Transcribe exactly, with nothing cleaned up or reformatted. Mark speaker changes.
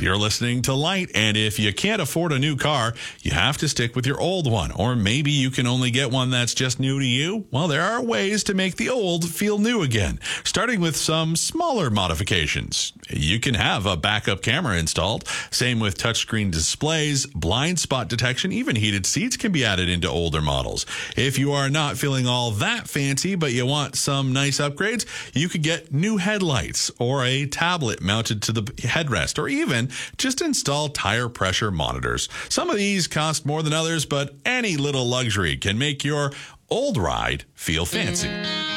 Speaker 1: You're listening to Light, and if you can't afford a new car, you have to stick with your old one. Or maybe you can only get one that's just new to you. Well, there are ways to make the old feel new again, starting with some smaller modifications. You can have a backup camera installed. Same with touchscreen displays, blind spot detection, even heated seats can be added into older models. If you are not feeling all that fancy, but you want some nice upgrades, you could get new headlights or a tablet mounted to the headrest, or even just install tire pressure monitors. Some of these cost more than others, but any little luxury can make your old ride feel fancy.